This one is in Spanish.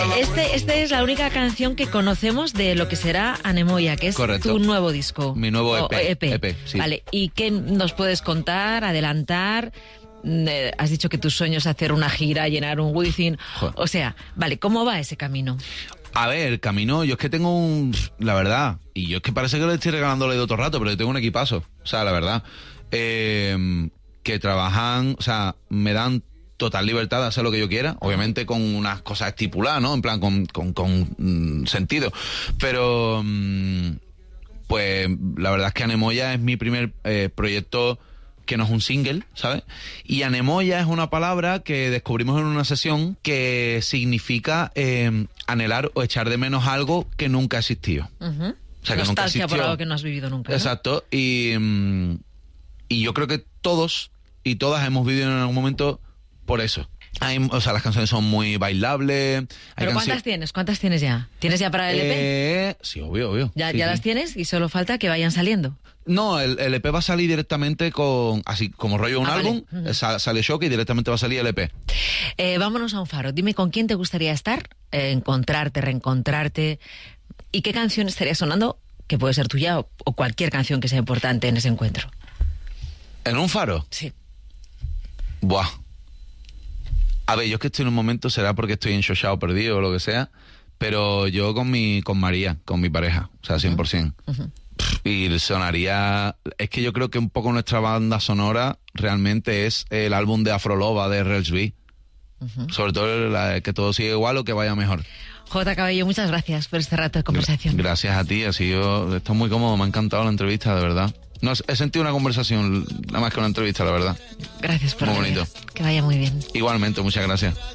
Esta es la única canción que conocemos de lo que será Anemoya, que es Correcto. tu nuevo disco. Mi nuevo EP. EP, sí. Vale, ¿y qué nos puedes contar, adelantar? Has dicho que tu sueño es hacer una gira, llenar un Wizzing. Joder. O sea, vale, ¿cómo va ese camino? A ver, el camino, yo es que tengo la verdad, y yo es que parece que le estoy regalando la idea todo el rato, pero yo tengo un equipazo, o sea, la verdad, que trabajan, o sea, me dan total libertad de hacer lo que yo quiera, obviamente con unas cosas estipuladas, ¿no? En plan, con sentido, pero pues la verdad es que Anemoya es mi primer proyecto que no es un single, ¿sabes? Y anemoya es una palabra que descubrimos en una sesión que significa anhelar o echar de menos algo que nunca ha existido. Uh-huh. O sea, que nunca existió. Por algo que no has vivido nunca, ¿no? Exacto. Y yo creo que todos y todas hemos vivido en algún momento por eso. O sea, las canciones son muy bailables. ¿Pero cuántas tienes? ¿Cuántas tienes ya? ¿Tienes ya para el EP? Sí, obvio. ¿Ya sí. las tienes y solo falta que vayan saliendo? No, el EP va a salir directamente así como rollo un álbum, vale. Uh-huh. sale Shock y directamente va a salir el EP. Vámonos a un faro. Dime con quién te gustaría estar, encontrarte, reencontrarte, y qué canción estaría sonando, que puede ser tuya o cualquier canción que sea importante en ese encuentro. ¿En un faro? Sí. Buah. A ver, yo es que estoy en un momento, será porque estoy enchochado, perdido o lo que sea, pero yo con María, con mi pareja, o sea, 100%. Uh-huh. Y sonaría... Es que yo creo que un poco nuestra banda sonora realmente es el álbum de Afroloba de Rels B. Uh-huh. Sobre todo que todo siga igual o que vaya mejor. J. Cabello, muchas gracias por este rato de conversación. Gracias a ti, estoy muy cómodo, me ha encantado la entrevista, de verdad. No, he sentido una conversación, nada más que una entrevista, la verdad. Gracias por muy venir. bonito. Que vaya muy bien. Igualmente, muchas gracias.